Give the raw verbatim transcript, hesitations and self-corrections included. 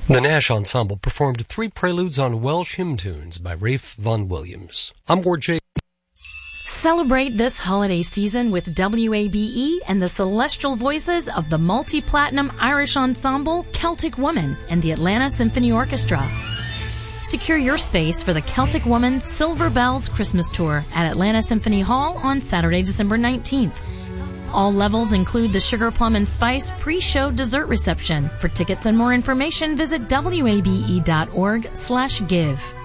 The Nash Ensemble performed three preludes on Welsh hymn tunes by Rafe Vaughan Williams. I'm Ward J. Celebrate this holiday season with W A B E and the celestial voices of the multi-platinum Irish ensemble Celtic Woman and the Atlanta Symphony Orchestra. Secure your space for the Celtic Woman Silver Bells Christmas Tour at Atlanta Symphony Hall on Saturday, December nineteenth. All levels include the Sugar Plum and Spice pre-show dessert reception. For tickets and more information, visit W A B E dot org slash give.